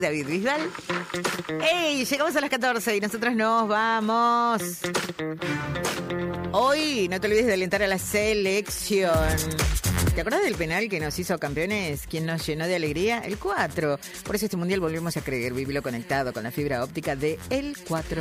David Bisbal. ¡Ey! Llegamos a las 14 y nosotros nos vamos. Hoy no te olvides de alentar a la selección. ¿Te acuerdas del penal que nos hizo campeones? ¿Quién nos llenó de alegría? El 4. Por eso este mundial volvemos a creer. Vivilo conectado con la fibra óptica de El 4.